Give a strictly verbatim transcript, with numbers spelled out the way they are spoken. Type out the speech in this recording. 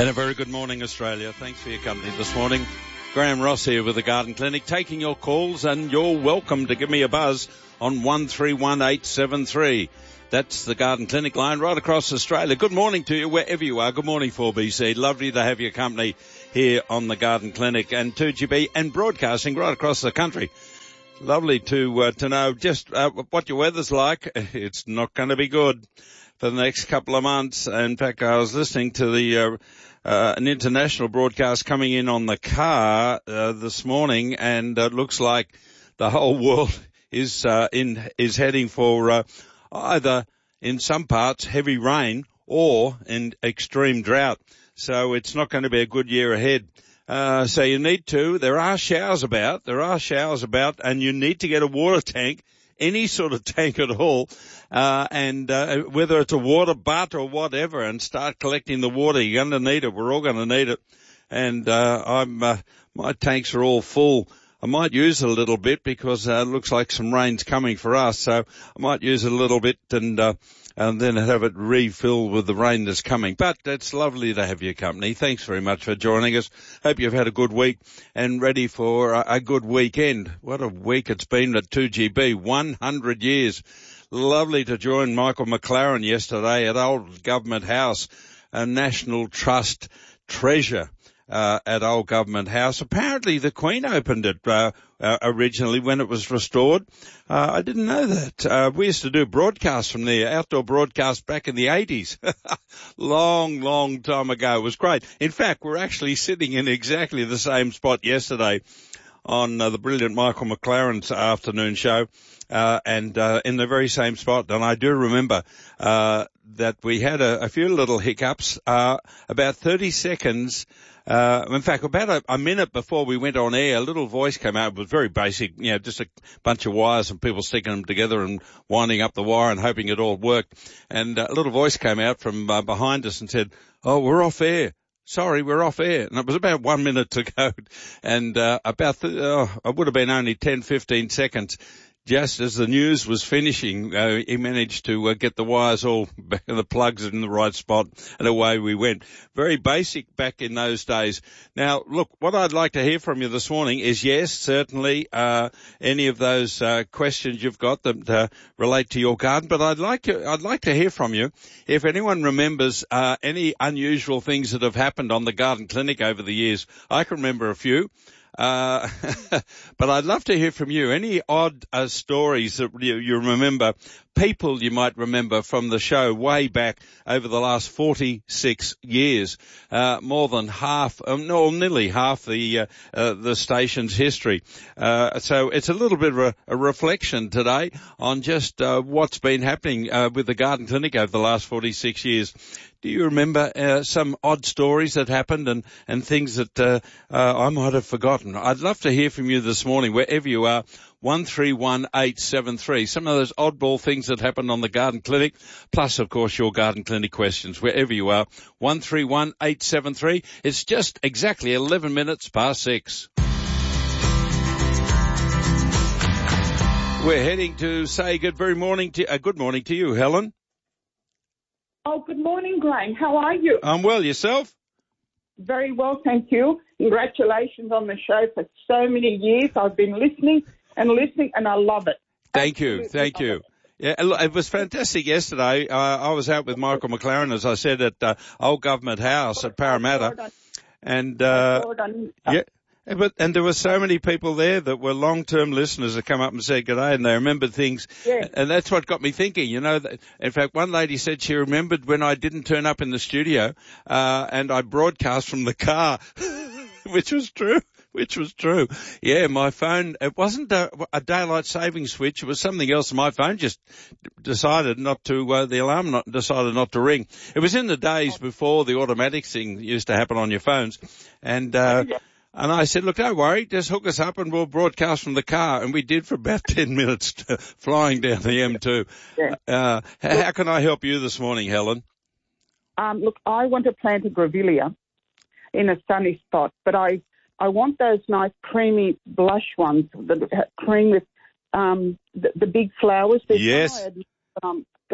And a very good morning, Australia. Thanks for your company this morning. Graham Ross here with the Garden Clinic, taking your calls, and you're welcome to give me a buzz on one three one eight seven three. That's the Garden Clinic line right across Australia. Good morning to you wherever you are. Good morning, four B C. Lovely to have your company here on the Garden Clinic and two G B and broadcasting right across the country. Lovely to uh, to know just uh, what your weather's like. It's not going to be good for the next couple of months. In fact, I was listening to the uh, uh, an international broadcast coming in on the car uh, this morning, and it looks like the whole world is uh, in is heading for uh, either in some parts heavy rain or in extreme drought. So it's not going to be a good year ahead. Uh, so you need to, there are showers about, there are showers about, and you need to get a water tank, any sort of tank at all, uh, and, uh, whether it's a water butt or whatever, and start collecting the water. You're going to need it. We're all going to need it. And, uh, I'm, uh, my tanks are all full. I might use it a little bit because, uh, it looks like some rain's coming for us. So I might use it a little bit and, uh, and then have it refilled with the rain that's coming. But it's lovely to have your company. Thanks very much for joining us. Hope you've had a good week and ready for a, a good weekend. What a week it's been at two G B, one hundred years. Lovely to join Michael McLaren yesterday at Old Government House, a National Trust treasure. Uh, at Old Government House. Apparently the Queen opened it uh, uh, originally when it was restored. Uh, I didn't know that. Uh, we used to do broadcasts from there, outdoor broadcasts back in the eighties. long, long time ago. It was great. In fact, we're actually sitting in exactly the same spot yesterday on uh, the brilliant Michael McLaren's afternoon show, uh, and uh, in the very same spot. And I do remember uh, that we had a, a few little hiccups, uh, about thirty seconds Uh, in fact, about a, a minute before we went on air, a little voice came out. It was very basic, you know, just a bunch of wires and people sticking them together and winding up the wire and hoping it all worked. And uh, a little voice came out from uh, behind us and said, "Oh, we're off air. Sorry, we're off air." And it was about one minute to go. And uh, about, th- oh, it would have been only ten, fifteen seconds. Just as the news was finishing, uh, he managed to uh, get the wires all back in the plugs in the right spot, and away we went. Very basic back in those days. Now, look, what I'd like to hear from you this morning is, yes, certainly, uh, any of those uh, questions you've got that uh, relate to your garden, but I'd like to, I'd like to hear from you if anyone remembers uh, any unusual things that have happened on the Garden Clinic over the years. I can remember a few. Uh, but I'd love to hear from you. Any odd uh, stories that you, you remember, people you might remember from the show way back over the last forty-six years, uh, more than half, um, no, nearly half the, uh, uh, the station's history. Uh, so it's a little bit of a, a reflection today on just, uh, what's been happening, uh, with the Garden Clinic over the last forty-six years. Do you remember uh, some odd stories that happened and, and things that uh, uh, I might have forgotten? I'd love to hear from you this morning, wherever you are, one three one eight seven three. Some of those oddball things that happened on the Garden Clinic, plus, of course, your Garden Clinic questions, wherever you are, one three one eight seven three. It's just exactly eleven minutes past six. We're heading to say good very morning to, uh, good morning to you, Helen. Oh, good morning, Graham. How are you? I'm well. Yourself? Very well, thank you. Congratulations on the show for so many years. I've been listening and listening, and I love it. Thank you. Thank you. Yeah, it was fantastic yesterday. Uh, I was out with Michael McLaren, as I said, at uh, Old Government House at Parramatta. And, uh, yeah. But, and there were so many people there that were long-term listeners that come up and said good day, and they remembered things. Yeah. And that's what got me thinking, you know. That, in fact, one lady said she remembered when I didn't turn up in the studio, uh, and I broadcast from the car, which was true. Which was true. Yeah, my phone, it wasn't a, a daylight saving switch. It was something else. My phone just decided not to, uh, the alarm not, decided not to ring. It was in the days before the automatic thing used to happen on your phones. And, uh, yeah. And I said, look, don't worry, just hook us up and we'll broadcast from the car. And we did for about ten minutes, to, flying down the M two. Yeah. Uh, how, how can I help you this morning, Helen? Um, look, I want to plant a grevillea in a sunny spot, but I, I want those nice creamy blush ones, the cream with um, the, the big flowers. They're yes. tired, but I'm